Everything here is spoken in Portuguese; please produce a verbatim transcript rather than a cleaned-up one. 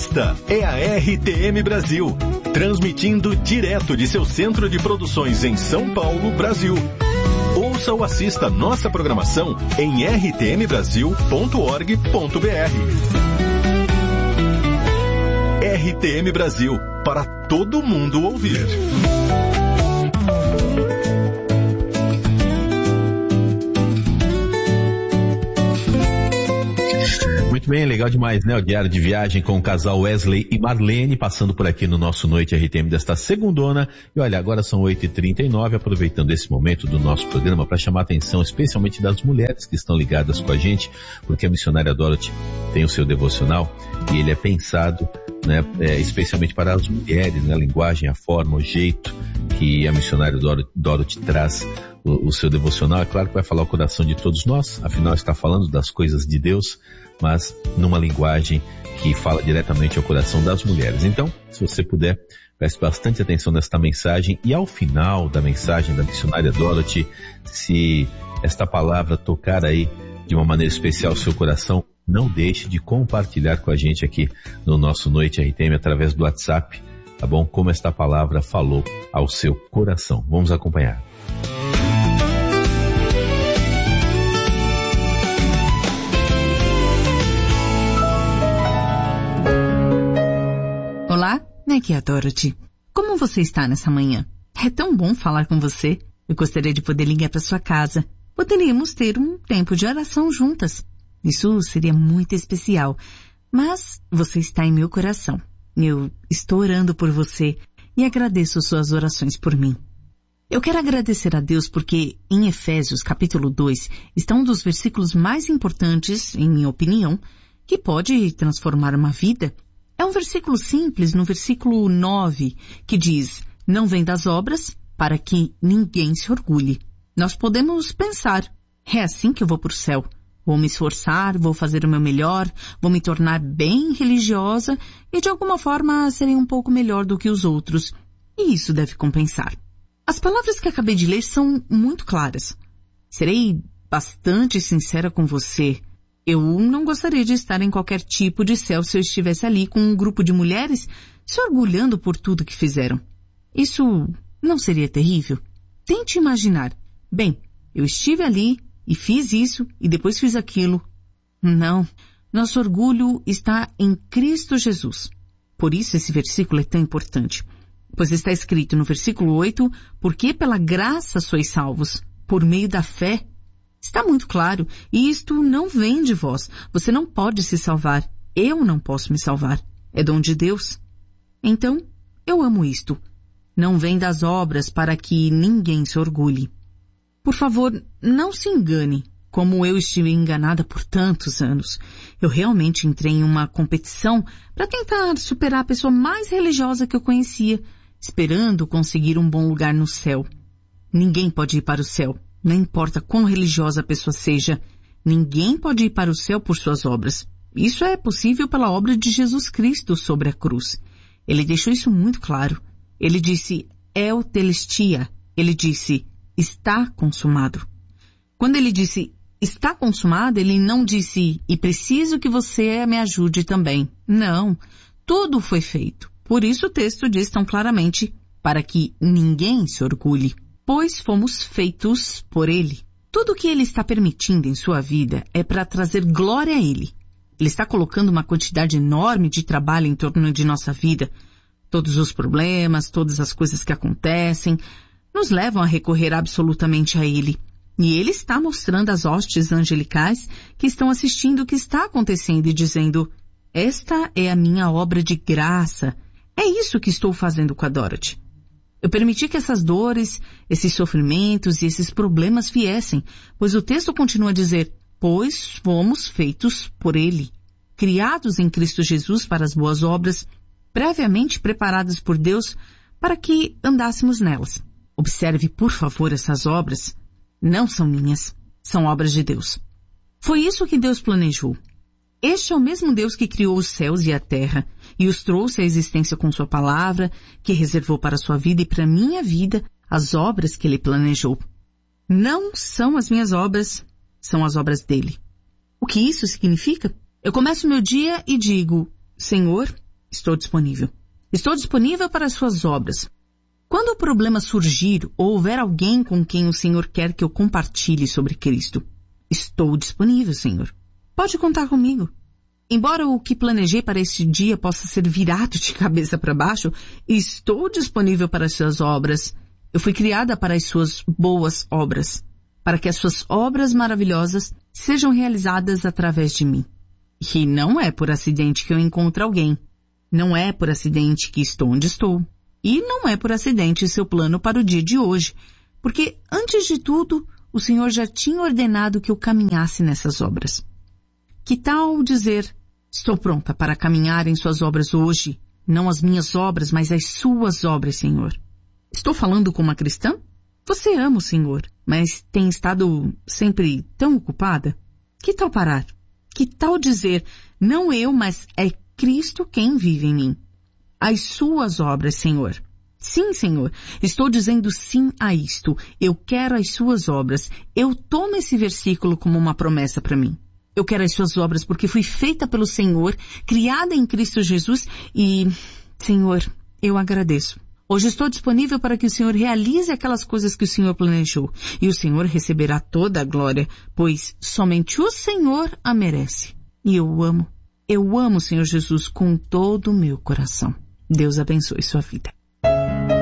Esta é a R T M Brasil, transmitindo direto de seu centro de produções em São Paulo, Brasil. Ouça ou assista nossa programação em r t m brasil ponto org ponto b r. R T M Brasil, para todo mundo ouvir. Muito bem, legal demais, né? O diário de viagem com o casal Wesley e Marlene, passando por aqui no nosso Noite R T M desta segundona. E olha, agora são oito e trinta e nove, aproveitando esse momento do nosso programa para chamar a atenção especialmente das mulheres que estão ligadas com a gente, porque a missionária Dorothy tem o seu devocional e ele é pensado, né, é, especialmente para as mulheres, né? A linguagem, a forma, o jeito que a missionária Dorothy, Dorothy traz o, o seu devocional. É claro que vai falar o coração de todos nós, afinal está falando das coisas de Deus, mas numa linguagem que fala diretamente ao coração das mulheres. Então, se você puder, preste bastante atenção nesta mensagem e ao final da mensagem da missionária Dorothy, se esta palavra tocar aí de uma maneira especial o seu coração, não deixe de compartilhar com a gente aqui no nosso Noite R T M através do WhatsApp, tá bom? Como esta palavra falou ao seu coração. Vamos acompanhar. Olá, aqui é a Dorothy. Como você está nessa manhã? É tão bom falar com você. Eu gostaria de poder ligar para sua casa. Poderíamos ter um tempo de oração juntas. Isso seria muito especial. Mas você está em meu coração. Eu estou orando por você e agradeço suas orações por mim. Eu quero agradecer a Deus porque em Efésios capítulo dois está um dos versículos mais importantes, em minha opinião, que pode transformar uma vida. É um versículo simples, no versículo nove, que diz: não vem das obras para que ninguém se orgulhe. Nós podemos pensar, é assim que eu vou para o céu. Vou me esforçar, vou fazer o meu melhor, vou me tornar bem religiosa e de alguma forma serei um pouco melhor do que os outros. E isso deve compensar. As palavras que acabei de ler são muito claras. Serei bastante sincera com você. Eu não gostaria de estar em qualquer tipo de céu se eu estivesse ali com um grupo de mulheres se orgulhando por tudo que fizeram. Isso não seria terrível? Tente imaginar. Bem, eu estive ali e fiz isso e depois fiz aquilo. Não, nosso orgulho está em Cristo Jesus. Por isso esse versículo é tão importante. Pois está escrito no versículo oito, porque pela graça sois salvos, por meio da fé. Está muito claro, e isto não vem de vós. Você não pode se salvar. Eu não posso me salvar. É dom de Deus. Então, eu amo isto. Não vem das obras para que ninguém se orgulhe. Por favor, não se engane, como eu estive enganada por tantos anos. Eu realmente entrei em uma competição para tentar superar a pessoa mais religiosa que eu conhecia, esperando conseguir um bom lugar no céu. Ninguém pode ir para o céu. Não importa quão religiosa a pessoa seja, ninguém pode ir para o céu por suas obras. Isso é possível pela obra de Jesus Cristo sobre a cruz. Ele deixou isso muito claro. Ele disse, El Telestia. Ele disse, está consumado. Quando ele disse, está consumado, ele não disse, e preciso que você me ajude também. Não, tudo foi feito. Por isso o texto diz tão claramente, para que ninguém se orgulhe. Pois fomos feitos por Ele. Tudo o que Ele está permitindo em sua vida é para trazer glória a Ele. Ele está colocando uma quantidade enorme de trabalho em torno de nossa vida. Todos os problemas, todas as coisas que acontecem, nos levam a recorrer absolutamente a Ele. E Ele está mostrando às hostes angelicais que estão assistindo o que está acontecendo e dizendo, esta é a minha obra de graça. É isso que estou fazendo com a Dorothy. Eu permiti que essas dores, esses sofrimentos e esses problemas viessem, pois o texto continua a dizer, pois fomos feitos por Ele, criados em Cristo Jesus para as boas obras, previamente preparadas por Deus para que andássemos nelas. Observe, por favor, essas obras. Não são minhas, são obras de Deus. Foi isso que Deus planejou. Este é o mesmo Deus que criou os céus e a terra e os trouxe à existência com sua palavra, que reservou para a sua vida e para a minha vida as obras que Ele planejou. Não são as minhas obras, são as obras dele. O que isso significa? Eu começo meu dia e digo, Senhor, estou disponível. Estou disponível para as suas obras. Quando o problema surgir ou houver alguém com quem o Senhor quer que eu compartilhe sobre Cristo, estou disponível, Senhor. Pode contar comigo. Embora o que planejei para este dia possa ser virado de cabeça para baixo, estou disponível para as suas obras. Eu fui criada para as suas boas obras, para que as suas obras maravilhosas sejam realizadas através de mim. E não é por acidente que eu encontro alguém. Não é por acidente que estou onde estou. E não é por acidente seu plano para o dia de hoje, porque, antes de tudo, o Senhor já tinha ordenado que eu caminhasse nessas obras. Que tal dizer, estou pronta para caminhar em suas obras hoje, não as minhas obras, mas as suas obras, Senhor. Estou falando com uma cristã? Você ama o Senhor, mas tem estado sempre tão ocupada? Que tal parar? Que tal dizer, não eu, mas é Cristo quem vive em mim? As suas obras, Senhor. Sim, Senhor, estou dizendo sim a isto. Eu quero as suas obras. Eu tomo esse versículo como uma promessa para mim. Eu quero as suas obras porque fui feita pelo Senhor, criada em Cristo Jesus e, Senhor, eu agradeço. Hoje estou disponível para que o Senhor realize aquelas coisas que o Senhor planejou. E o Senhor receberá toda a glória, pois somente o Senhor a merece. E eu amo, eu amo o Senhor Jesus com todo o meu coração. Deus abençoe sua vida.